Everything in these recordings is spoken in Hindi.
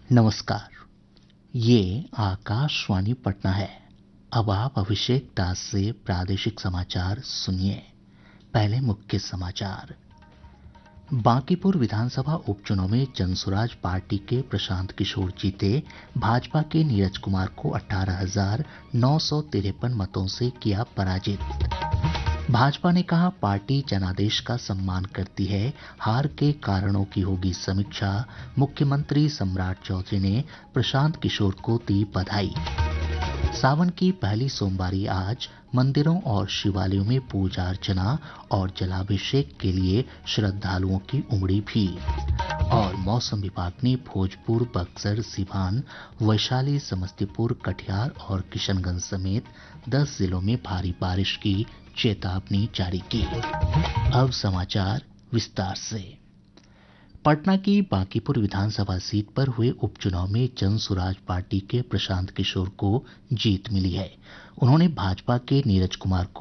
नमस्कार। ये आकाशवाणी पटना है। अब आप अभिषेक दास से प्रादेशिक समाचार सुनिए। पहले मुख्य समाचार। बांकीपुर विधानसभा उपचुनाव में जनसुराज पार्टी के प्रशांत किशोर जीते। भाजपा के नीरज कुमार को 18,953 मतों से किया पराजित। भाजपा ने कहा, पार्टी जनादेश का सम्मान करती है, हार के कारणों की होगी समीक्षा। मुख्यमंत्री सम्राट चौधरी ने प्रशांत किशोर को दी बधाई। सावन की पहली सोमवारी आज मंदिरों और शिवालयों में पूजा अर्चना और जलाभिषेक के लिए श्रद्धालुओं की उमड़ी भीड़। और मौसम विभाग ने भोजपुर, बक्सर, सीवान, वैशाली, समस्तीपुर, कटिहार और किशनगंज समेत 10 जिलों में भारी बारिश की चेतावनी जारी की। अब समाचार विस्तार से। पटना की बांकीपुर विधानसभा सीट पर हुए उपचुनाव में जनसुराज पार्टी के प्रशांत किशोर को जीत मिली है। उन्होंने भाजपा के नीरज कुमार को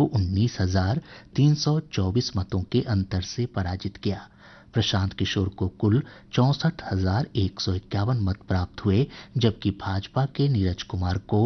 19,324 मतों के अंतर से पराजित किया। प्रशांत किशोर को कुल 64,151 मत प्राप्त हुए, जबकि भाजपा के नीरज कुमार को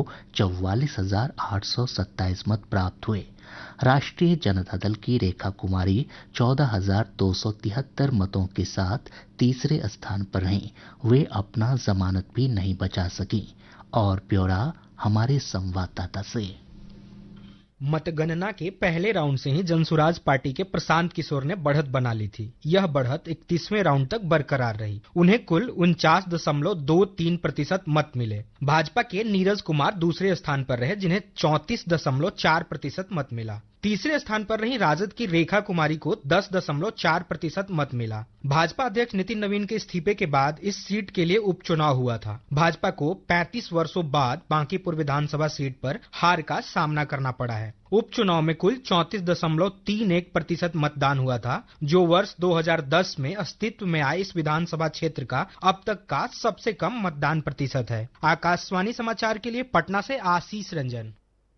44,827 मत प्राप्त हुए। राष्ट्रीय जनता दल की रेखा कुमारी 14,273 मतों के साथ तीसरे स्थान पर रहीं। वे अपना जमानत भी नहीं बचा सकी। और ब्यौरा हमारे संवाददाता से। मतगणना के पहले राउंड से ही जनसुराज पार्टी के प्रशांत किशोर ने बढ़त बना ली थी। यह बढ़त 31वें राउंड तक बरकरार रही। उन्हें कुल 49.23% मत मिले। भाजपा के नीरज कुमार दूसरे स्थान पर रहे, जिन्हें 34.4% मत मिला। तीसरे स्थान पर रही राजद की रेखा कुमारी को 10.4% मत मिला। भाजपा अध्यक्ष नितिन नवीन के इस्तीफे के बाद इस सीट के लिए उपचुनाव हुआ था। भाजपा को 35 वर्षों बाद बांकीपुर विधानसभा सीट पर हार का सामना करना पड़ा है। उपचुनाव में कुल 34.31% मतदान हुआ था, जो वर्ष 2010 में अस्तित्व में आए इस विधानसभा क्षेत्र का अब तक का सबसे कम मतदान प्रतिशत है। आकाशवाणी समाचार के लिए पटना से आशीष रंजन।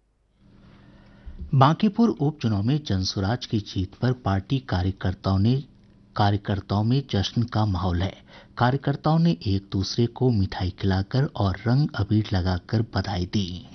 बांकीपुर उपचुनाव में जनसुराज की जीत पर पार्टी कार्यकर्ताओं में जश्न का माहौल है। कार्यकर्ताओं ने एक दूसरे को मिठाई खिलाकर और रंग अबीर लगाकर बधाई दी।